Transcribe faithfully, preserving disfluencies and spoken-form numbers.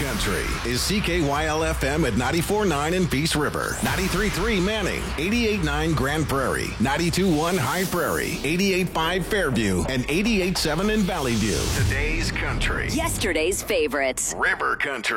Country is C K Y L F M at ninety-four point nine in Peace River, ninety-three point three Manning, eighty-eight point nine Grand Prairie, ninety-two point one High Prairie, eighty-eight point five Fairview, and eighty-eight point seven in Valley View. Today's country. Yesterday's favorites. River Country.